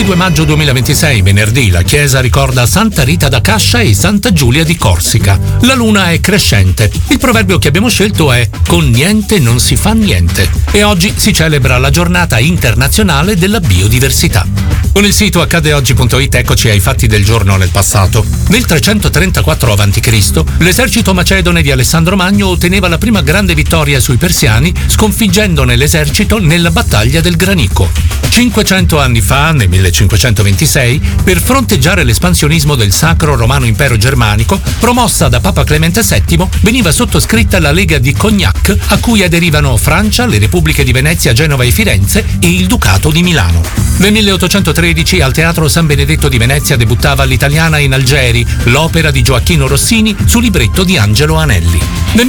22 maggio 2026, venerdì, la chiesa ricorda Santa Rita da Cascia e Santa Giulia di Corsica. La luna è crescente. Il proverbio che abbiamo scelto è "con niente non si fa niente" e oggi si celebra la giornata internazionale della biodiversità. Con il sito accadeoggi.it eccoci ai fatti del giorno nel passato. Nel 334 a.C. l'esercito macedone di Alessandro Magno otteneva la prima grande vittoria sui persiani, sconfiggendone l'esercito nella battaglia del Granico. 500 anni fa, nel 1526, per fronteggiare l'espansionismo del Sacro Romano Impero Germanico, promossa da Papa Clemente VII, veniva sottoscritta la Lega di Cognac, a cui aderivano Francia, le Repubbliche di Venezia, Genova e Firenze e il Ducato di Milano. Nel 1813 al Teatro San Benedetto di Venezia debuttava L'Italiana in Algeri, l'opera di Gioacchino Rossini su libretto di Angelo Anelli. Nel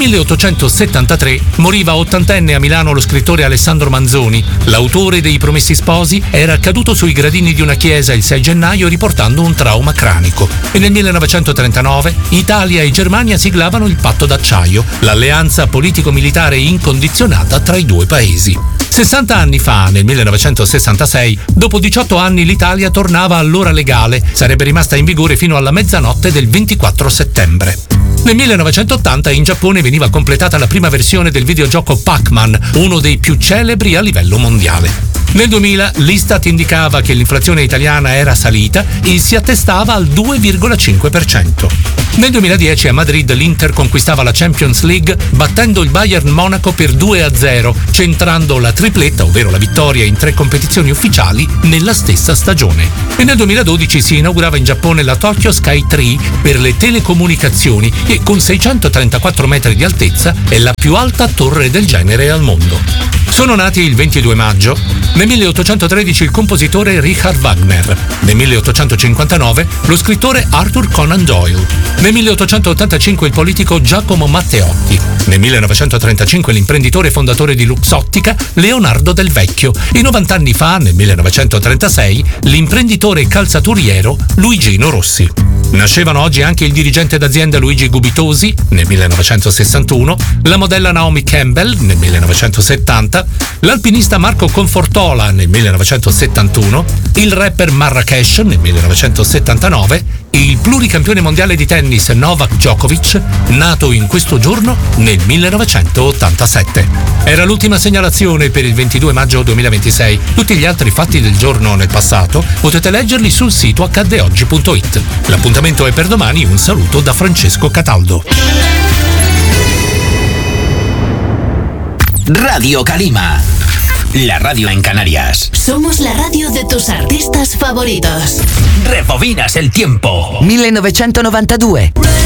1873 moriva ottantenne a Milano lo scrittore Alessandro Manzoni. L'autore dei Promessi Sposi era caduto sui gradini di una chiesa il 6 gennaio riportando un trauma cranico. E nel 1939 Italia e Germania siglavano il patto d'acciaio, l'alleanza politico-militare incondizionata tra i due paesi. 60 anni fa, nel 1966, dopo 18 anni l'Italia tornava all'ora legale, sarebbe rimasta in vigore fino alla mezzanotte del 24 settembre. Nel 1980 in Giappone veniva completata la prima versione del videogioco Pac-Man, uno dei più celebri a livello mondiale. Nel 2000 l'Istat indicava che l'inflazione italiana era salita e si attestava al 2,5%. Nel 2010 a Madrid l'Inter conquistava la Champions League battendo il Bayern Monaco per 2-0, centrando la tripletta, ovvero la vittoria in 3 competizioni ufficiali, nella stessa stagione. E nel 2012 si inaugurava in Giappone la Tokyo Sky Tree per le telecomunicazioni e con 634 metri di altezza è la più alta torre del genere al mondo. Sono nati il 22 maggio. Nel 1813 il compositore Richard Wagner. Nel 1859 lo scrittore Arthur Conan Doyle. Nel 1885 il politico Giacomo Matteotti. Nel 1935 l'imprenditore fondatore di Luxottica Leonardo Del Vecchio. E 90 anni fa, nel 1936, l'imprenditore calzaturiero Luigino Rossi. Nascevano oggi anche il dirigente d'azienda Luigi Gubitosi nel 1961, la modella Naomi Campbell nel 1970, l'alpinista Marco Confortola nel 1971, il rapper Marrakesh nel 1979 e il pluricampione mondiale di tennis Novak Djokovic, nato in questo giorno nel 1987. Era l'ultima segnalazione per il 22 maggio 2026. Tutti gli altri fatti del giorno nel passato potete leggerli sul sito accadeoggi.it. L'appuntamento è per domani. Un saluto da Francesco Cataldo. Radio Calima, la radio en Canarias. Somos la radio de tus artistas favoritos. Rebobinas el tiempo. 1992.